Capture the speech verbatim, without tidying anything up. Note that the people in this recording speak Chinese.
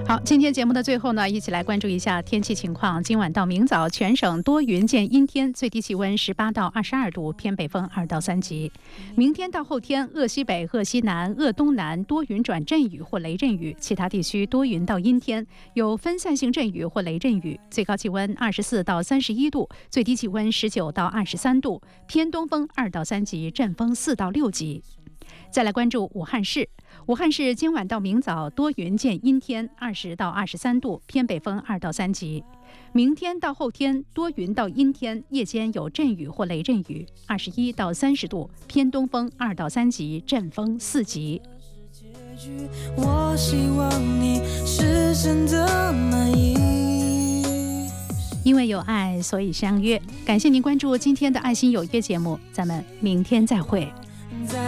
好，今天节目的最后呢，一起来关注一下天气情况。今晚到明早，全省多云见阴天，最低气温十八到二十二度，偏北风二到三级。明天到后天，鄂西北、鄂西南、鄂东南多云转阵雨或雷阵雨，其他地区多云到阴天，有分散性阵雨或雷阵雨。最高气温二十四到三十一度，最低气温十九到二十三度，偏东风二到三级，阵风四到六级。再来关注武汉市，武汉市今晚到明早多云见阴天，二十到二十三度，偏北风二到三级。明天到后天多云到阴天，夜间有阵雨或雷阵雨，二十一到三十度，偏东风二到三级，阵风四级。我希望你是真的满意，因为有爱，所以相约。感谢您关注今天的爱心有约节目，咱们明天再会。